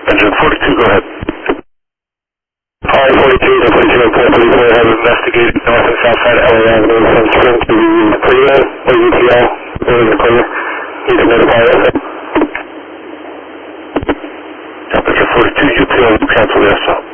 Engine 42, go ahead. I-42, W2, have investigated north and south side of LA Avenue from Spring to Freeway, or UTL, over clear. Need to notify us. Engine 42, UTL, cancel the SL.